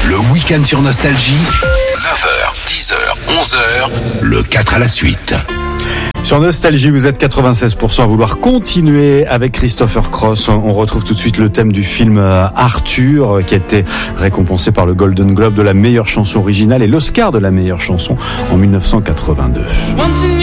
Le week-end sur Nostalgie, 9h, 10h, 11h, le 4 à la suite. Sur Nostalgie, vous êtes 96% à vouloir continuer avec Christopher Cross. On retrouve tout de suite le thème du film Arthur, qui a été récompensé par le Golden Globe de la meilleure chanson originale et l'Oscar de la meilleure chanson en 1982.